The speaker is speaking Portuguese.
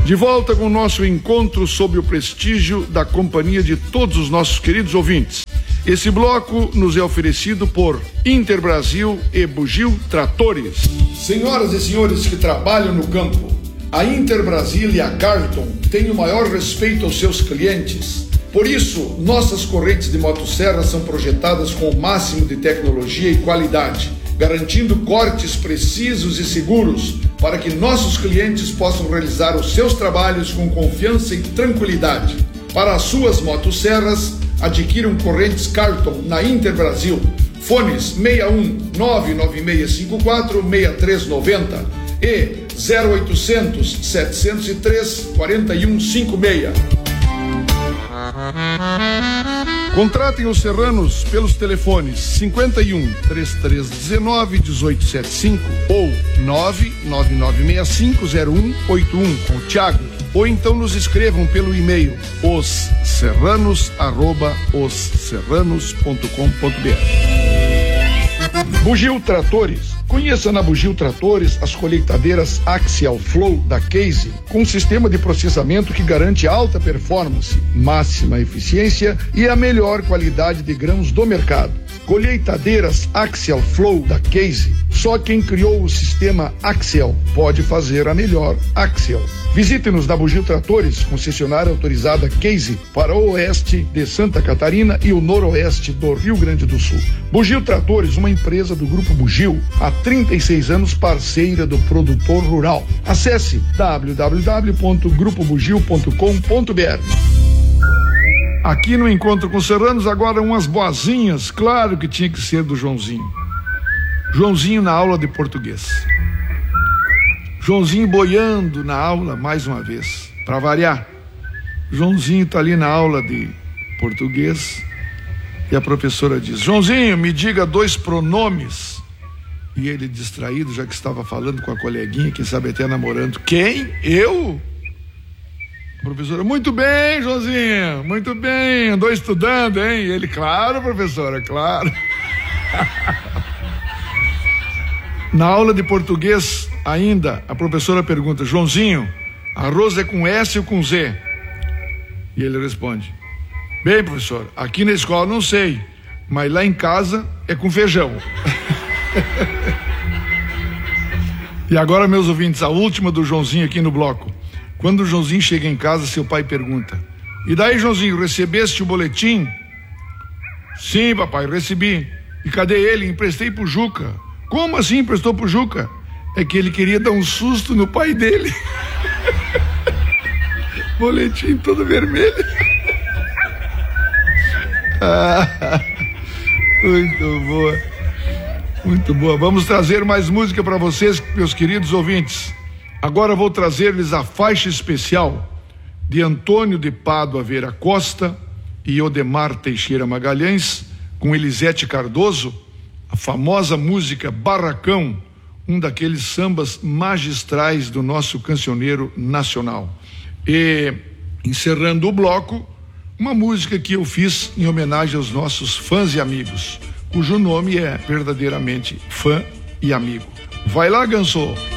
De volta com o nosso encontro sob o prestígio da companhia de todos os nossos queridos ouvintes. Esse bloco nos é oferecido por Interbrasil e Bugio Tratores. Senhoras e senhores que trabalham no campo, a Interbrasil e a Carlton têm o maior respeito aos seus clientes. Por isso, nossas correntes de motosserra são projetadas com o máximo de tecnologia e qualidade, garantindo cortes precisos e seguros para que nossos clientes possam realizar os seus trabalhos com confiança e tranquilidade. Para as suas motosserras, adquiram correntes Carlton na Interbrasil. Fones 61 99654 6390 e 0800 703 4156. Contratem os serranos pelos telefones 51 3319 1875 ou 999650181 com o Thiago, ou então nos escrevam pelo e-mail osserranos@osserranos.com.br. Bugio Tratores. Conheça na Bugio Tratores as colheitadeiras Axial Flow da Case, com um sistema de processamento que garante alta performance, máxima eficiência e a melhor qualidade de grãos do mercado. Colheitadeiras Axial Flow da Case. Só quem criou o sistema Axial pode fazer a melhor Axial. Visite-nos na Bugio Tratores, concessionária autorizada Case para o oeste de Santa Catarina e o noroeste do Rio Grande do Sul. Bugio Tratores, uma empresa do Grupo Bugio, há 36 anos parceira do produtor rural. Acesse www.grupobugio.com.br. Aqui no Encontro com Serranos, agora umas boazinhas, claro que tinha que ser do Joãozinho. Joãozinho na aula de português. Joãozinho boiando na aula mais uma vez, para variar. Joãozinho está ali na aula de português e a professora diz: Joãozinho, me diga 2 pronomes. E ele, distraído, já que estava falando com a coleguinha, quem sabe até namorando. Quem? Eu? Professora, muito bem, Joãozinho, muito bem, andou estudando, hein? E ele, claro, professora, claro. Na aula de português, ainda, a professora pergunta: Joãozinho, arroz é com S ou com Z? E ele responde: bem, professor, aqui na escola não sei, mas lá em casa é com feijão. E agora, meus ouvintes, a última do Joãozinho aqui no bloco. Quando o Joãozinho chega em casa, seu pai pergunta: e daí, Joãozinho, recebeste o boletim? Sim, papai, recebi. E cadê ele? Emprestei pro Juca. Como assim emprestou pro Juca? É que ele queria dar um susto no pai dele. Boletim todo vermelho. Muito boa. Muito boa. Vamos trazer mais música para vocês, meus queridos ouvintes. Agora vou trazer-lhes a faixa especial de Antônio de Pádua Vera Costa e Odemar Teixeira Magalhães, com Elisete Cardoso, a famosa música Barracão, um daqueles sambas magistrais do nosso cancioneiro nacional. E, encerrando o bloco, uma música que eu fiz em homenagem aos nossos fãs e amigos, cujo nome é verdadeiramente Fã e Amigo. Vai lá, Ganso!